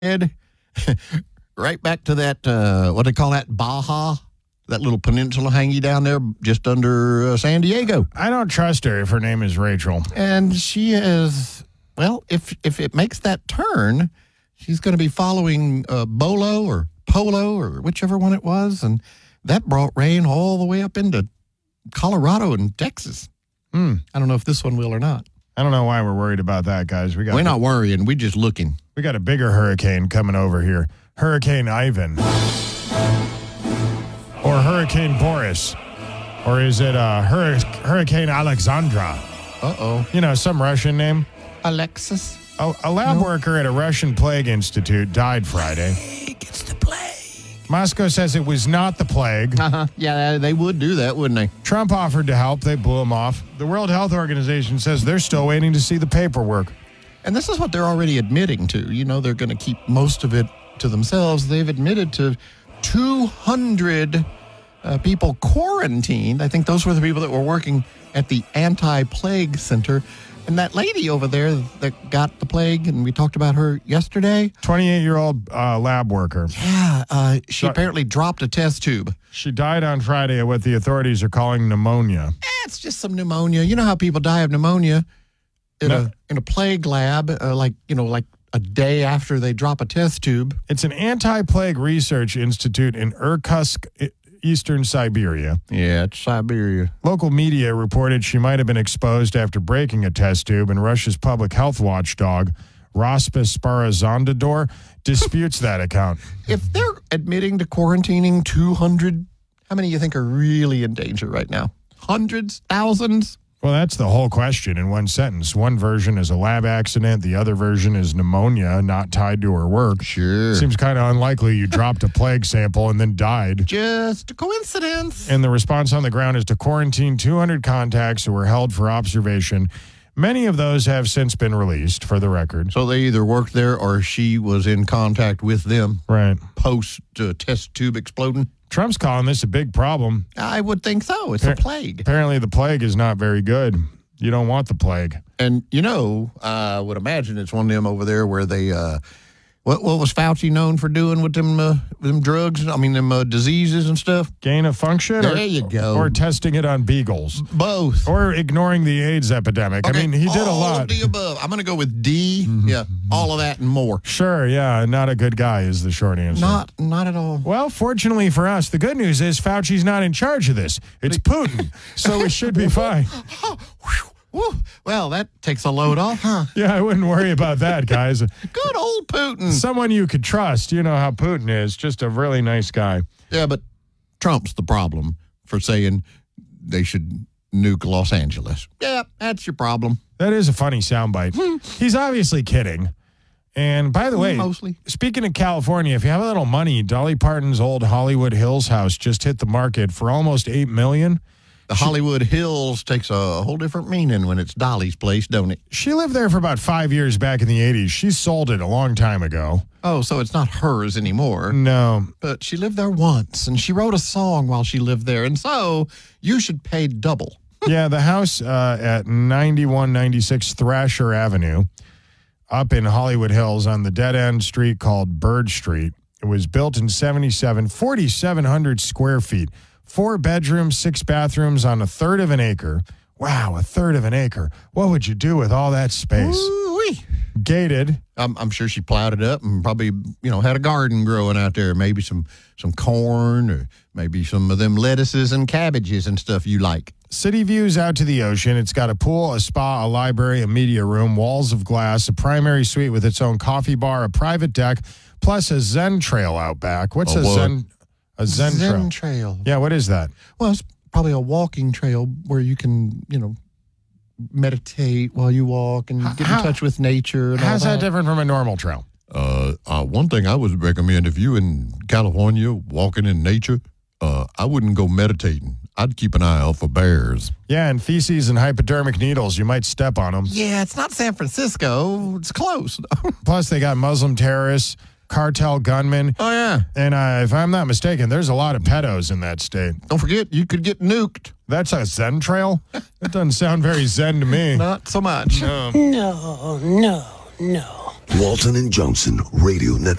head right back to that, what do they call that, Baja? That little peninsula hanging down there just under San Diego. I don't trust her if her name is Rachel. And she is, well, if it makes that turn, she's going to be following Bolo or Polo or whichever one it was. And that brought rain all the way up into Colorado and Texas. I don't know if this one will or not. I don't know why we're worried about that, guys. We're not worrying. We're just looking. We got a bigger hurricane coming over here. Hurricane Ivan. Or Hurricane Boris. Or is it Hurricane Alexandra? Uh-oh. You know, some Russian name. Alexis? A lab worker at a Russian plague institute died Friday. It's the plague. Moscow says it was not the plague. Yeah, they would do that, wouldn't they? Trump offered to help. They blew him off. The World Health Organization says they're still waiting to see the paperwork. And this is what they're already admitting to. You know, they're going to keep most of it to themselves. They've admitted to 200 people quarantined. I think those were the people that were working at the anti-plague center. And that lady over there that got the plague, and we talked about her yesterday. 28-year-old lab worker. Yeah, she apparently dropped a test tube. She died on Friday of what the authorities are calling pneumonia. It's just some pneumonia. You know how people die of pneumonia in a plague lab, like a day after they drop a test tube. It's an anti-plague research institute in Irkutsk, Eastern Siberia. Yeah, it's Siberia. Local media reported she might have been exposed after breaking a test tube, and Russia's public health watchdog, Rospasparazondador, disputes that account. If they're admitting to quarantining 200, how many do you think are really in danger right now? Hundreds? Thousands? Well, that's the whole question in one sentence. One version is a lab accident. The other version is pneumonia, not tied to her work. Sure. Seems kind of unlikely you dropped a plague sample and then died. Just a coincidence. And the response on the ground is to quarantine 200 contacts who were held for observation. Many of those have since been released, for the record. So they either worked there or she was in contact with them. Right. Post-test tube exploding. Trump's calling this a big problem. I would think so. It's a plague. Apparently the plague is not very good. You don't want the plague. And, I would imagine it's one of them over there where they, what was Fauci known for doing with them drugs? I mean, them diseases and stuff? Gain of function? There you go. Or testing it on beagles? Both. Or ignoring the AIDS epidemic. Okay, I mean, he did a lot. All of the above. I'm going to go with D. Yeah, all of that and more. Sure, yeah. Not a good guy is the short answer. Not at all. Well, fortunately for us, the good news is Fauci's not in charge of this. It's Putin, so we should be fine. Well, that takes a load off, huh? Yeah, I wouldn't worry about that, guys. Good old Putin. Someone you could trust. You know how Putin is. Just a really nice guy. Yeah, but Trump's the problem for saying they should nuke Los Angeles. Yeah, that's your problem. That is a funny soundbite. He's obviously kidding. And by the way, mostly. Speaking of California, if you have a little money, Dolly Parton's old Hollywood Hills house just hit the market for almost $8 million. The Hollywood Hills takes a whole different meaning when it's Dolly's place, don't it? She lived there for about 5 years back in the 80s. She sold it a long time ago. Oh, so it's not hers anymore. No. But she lived there once, and she wrote a song while she lived there, and so you should pay double. Yeah, the house at 9196 Thrasher Avenue up in Hollywood Hills on the dead-end street called Bird Street. It was built in 77, 4,700 square feet. 4 bedrooms, 6 bathrooms on a third of an acre. Wow, a third of an acre. What would you do with all that space? Ooh-wee. Gated. I'm sure she plowed it up and probably, had a garden growing out there. Maybe some corn or maybe some of them lettuces and cabbages and stuff you like. City views out to the ocean. It's got a pool, a spa, a library, a media room, walls of glass, a primary suite with its own coffee bar, a private deck, plus a Zen trail out back. What's a Zen? A Zen trail. Yeah, what is that? Well, it's probably a walking trail where you can, meditate while you walk and get in touch with nature. And how's all that different from a normal trail? One thing I would recommend if you in California walking in nature, I wouldn't go meditating. I'd keep an eye out for bears. Yeah, and feces and hypodermic needles. You might step on them. Yeah, it's not San Francisco. It's close. Plus, they got Muslim terrorists, cartel gunmen. Oh, yeah. And if I'm not mistaken, there's a lot of pedos in that state. Don't forget, you could get nuked. That's a Zen trail? That doesn't sound very Zen to me. Not so much. No. Walton and Johnson Radio Network.